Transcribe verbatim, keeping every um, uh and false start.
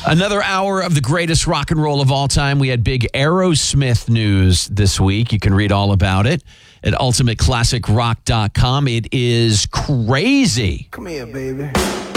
Another hour of the greatest rock and roll of all time. We had big Aerosmith news this week. You can read all about it at ultimate classic rock dot com. It is crazy. Come here, baby.